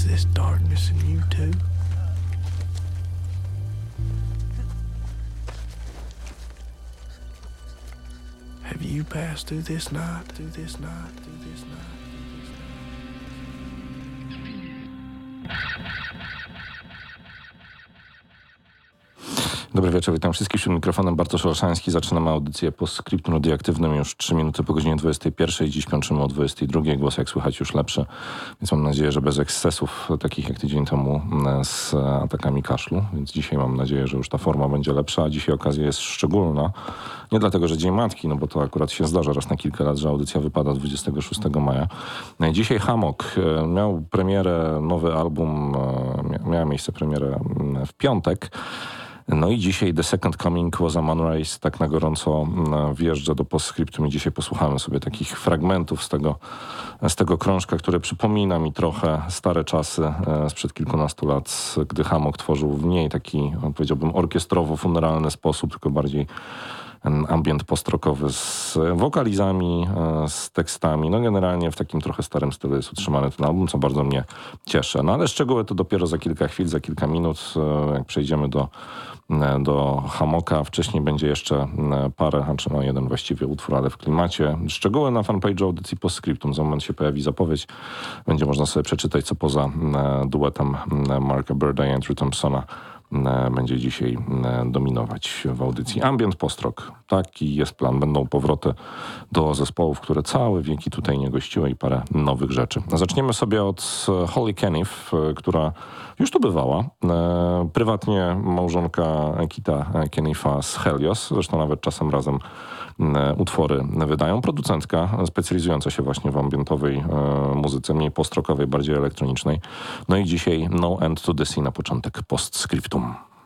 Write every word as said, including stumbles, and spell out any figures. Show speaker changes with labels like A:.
A: Is this darkness in you too? Have you passed through this night, through this night, through this night?
B: Dobry wieczór, witam wszystkich przed mikrofonem. Bartosz Olszański. Zaczynamy audycję po skryptum radioaktywnym już trzy minuty po godzinie dwudziestej pierwszej. Dziś kończymy o dwudziestej drugiej. Głos, jak słychać, już lepszy, więc mam nadzieję, że bez ekscesów takich jak tydzień temu z atakami kaszlu. Więc dzisiaj mam nadzieję, że już ta forma będzie lepsza, a dzisiaj okazja jest szczególna. Nie dlatego, że Dzień Matki, no bo to akurat się zdarza raz na kilka lat, że audycja wypada dwudziestego szóstego maja. Dzisiaj Hammock miał premierę, nowy album, miała miejsce premierę w piątek. No i dzisiaj The Second Coming was a Moonrise tak na gorąco wjeżdża do postscriptum i dzisiaj posłuchamy sobie takich fragmentów z tego, z tego krążka, które przypomina mi trochę stare czasy sprzed kilkunastu lat, gdy Hammock tworzył w mniej taki, powiedziałbym, orkiestrowo-funeralny sposób, tylko bardziej ambient postrokowy z wokalizami, z tekstami. No generalnie w takim trochę starym stylu jest utrzymany ten album, co bardzo mnie cieszy. No ale szczegóły to dopiero za kilka chwil, za kilka minut, jak przejdziemy do, do Hammocka. Wcześniej będzie jeszcze parę, znaczy no jeden właściwie utwór, ale w klimacie. Szczegóły na fanpage'u audycji Postscriptum. Za moment się pojawi zapowiedź. Będzie można sobie przeczytać, co poza duetem Marka Birda i Andrew Thompsona będzie dzisiaj dominować w audycji. Ambient post-rock. Taki jest plan. Będą powroty do zespołów, które całe wieki tutaj nie gościły i parę nowych rzeczy. Zaczniemy sobie od Holly Caniff, która już tu bywała. Prywatnie małżonka Kita Caniffa z Helios. Zresztą nawet czasem razem utwory wydają. Producentka specjalizująca się właśnie w ambientowej e, muzyce, mniej post-rockowej, bardziej elektronicznej. No i dzisiaj No End to the Sea na początek postscriptum.